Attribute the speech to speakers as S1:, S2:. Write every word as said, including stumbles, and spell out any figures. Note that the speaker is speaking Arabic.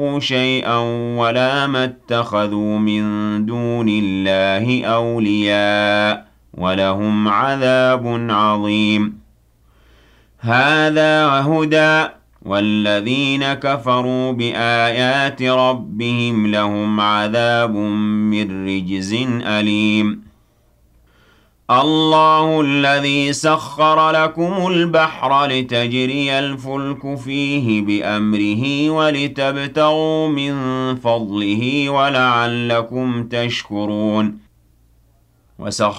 S1: شيئا ولا ما اتخذوا من دون الله أولياء ولهم عذاب عظيم هذا هدى والذين كفروا بآيات ربهم لهم عذاب من رجز أليم الله الذي سخر لكم البحر لتجري الفلك فيه بأمره ولتبتغوا من فضله ولعلكم تشكرون وسخر